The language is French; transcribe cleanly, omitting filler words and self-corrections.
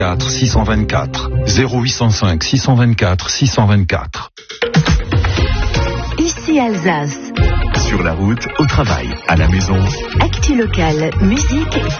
624 0805 624 624. Ici Alsace. Sur la route, au travail, à la maison. Actu locale, musique,